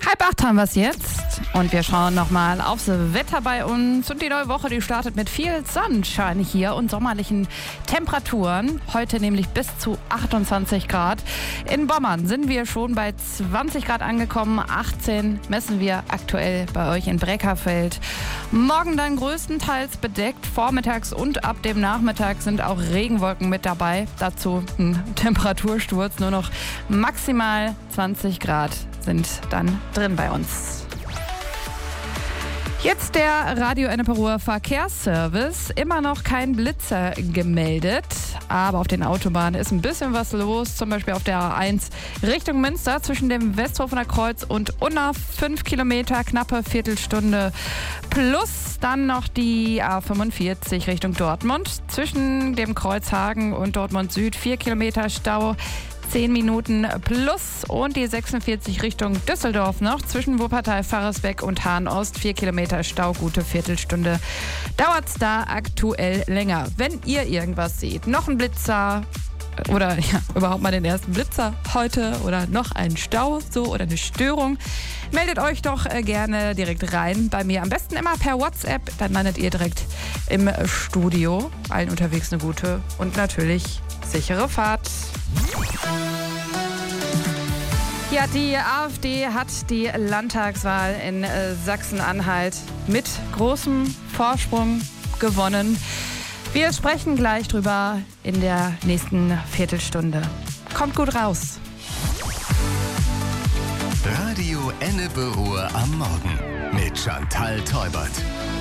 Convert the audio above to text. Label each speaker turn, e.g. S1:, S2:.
S1: 7:30 haben wir es jetzt und wir schauen nochmal aufs Wetter bei uns. Und die neue Woche, die startet mit viel Sonnenschein hier und sommerlichen Temperaturen. Heute nämlich bis zu 28 Grad. In Bommern sind wir schon bei 20 Grad angekommen. 18 messen wir aktuell bei euch in Breckerfeld. Morgen dann größtenteils bedeckt. Vormittags und ab dem Nachmittag sind auch Regenwolken mit dabei. Dazu ein Temperatursturz. Nur noch maximal 20 Grad sind dann drin bei uns. Jetzt der Radio Ennepe-Ruhr Verkehrsservice. Immer noch kein Blitzer gemeldet, aber auf den Autobahnen ist ein bisschen was los. Zum Beispiel auf der A1 Richtung Münster zwischen dem Westhofener Kreuz und Unna 5 Kilometer, knappe Viertelstunde. Plus dann noch die A45 Richtung Dortmund zwischen dem Kreuz Hagen und Dortmund Süd 4 Kilometer Stau. 10 Minuten plus und die 46 Richtung Düsseldorf noch zwischen Wuppertal, Pfarrersbeck und Hahn-Ost. 4 Kilometer Stau, gute Viertelstunde. Dauert's da aktuell länger. Wenn ihr irgendwas seht, noch ein Blitzer oder überhaupt mal den ersten Blitzer heute oder noch einen Stau so oder eine Störung, meldet euch doch gerne direkt rein bei mir. Am besten immer per WhatsApp, dann landet ihr direkt im Studio. Allen unterwegs eine gute und natürlich sichere Fahrt. Ja, die AfD hat die Landtagswahl in Sachsen-Anhalt mit großem Vorsprung gewonnen. Wir sprechen gleich drüber in der nächsten Viertelstunde. Kommt gut raus.
S2: Radio Ennepe-Ruhr am Morgen mit Chantal Teubert.